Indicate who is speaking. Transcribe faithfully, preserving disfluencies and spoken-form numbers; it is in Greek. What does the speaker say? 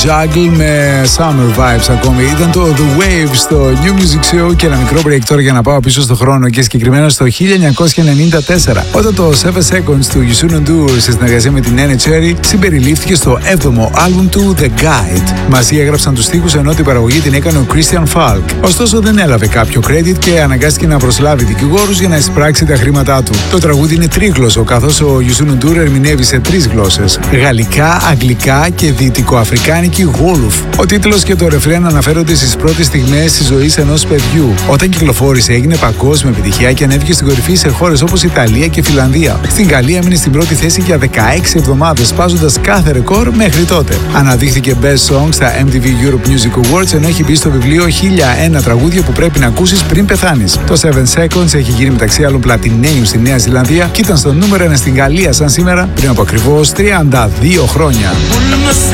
Speaker 1: Juggle με Summer Vibes ακόμη. Ήταν το The Wave στο New Music Show και ένα μικρό break τώρα για να πάω πίσω στο χρόνο και συγκεκριμένα στο χίλια εννιακόσια ενενήντα τέσσερα, όταν το seven seconds του Youssou N'Dour σε συνεργασία με την Nene Cherry συμπεριλήφθηκε στο έβδομο άλμπουμ του The Guide. Μαζί έγραψαν τους στίχους ενώ την παραγωγή την έκανε ο Christian Falk. Ωστόσο δεν έλαβε κάποιο credit και αναγκάστηκε να προσλάβει δικηγόρους για να εισπράξει τα χρήματά του. Το τραγούδι είναι τρίγλωσσο, καθώς ο Youssou N'Dour ερμηνεύει σε τρεις γλώσσες: γαλλικά, αγγλικά και δυτικοαφρικάνικη Wolof. Ο τίτλος και το ρεφρέν αναφέρονται στις πρώτες στιγμές της ζωής ενός παιδιού. Όταν κυκλοφόρησε, έγινε παγκόσμια επιτυχία και ανέβηκε στην κορυφή σε χώρες όπως Ιταλία και Φιλανδία. Στην Γαλλία έμεινε στην πρώτη θέση για δεκαέξι εβδομάδες, σπάζοντας κάθε ρεκόρ μέχρι τότε. Αναδείχθηκε Best Song στα εμ τι βι Europe Music Awards, ενώ έχει μπει στο βιβλίο χίλια ένα τραγούδια που πρέπει να ακούσεις πριν πεθάνεις. Το seven seconds έχει γίνει μεταξύ άλλων πλατινέιου στη Νέα Ζηλανδία και ήταν στο νούμερο ένα στην Γαλλία σαν σήμερα πριν από ακριβώς τριάντα δύο χρόνια.